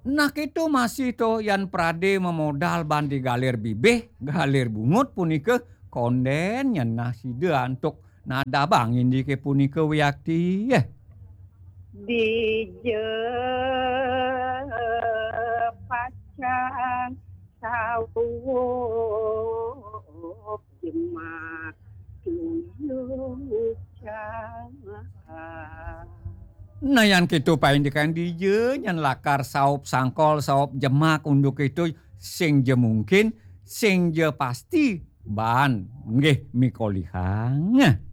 Nah kitu masih to yan prade memodal bandi galer bibih, galer bungut punike konden nyenah sida antuk nada bangin di ke punike wiakti ya. Pacang sawup jemak tuyul cang. Nah yan kitu paindikan diye nyen lakar saup sangkol saup jemak unduk itu sing je mungkin sing je pasti ban nggih mikolihang.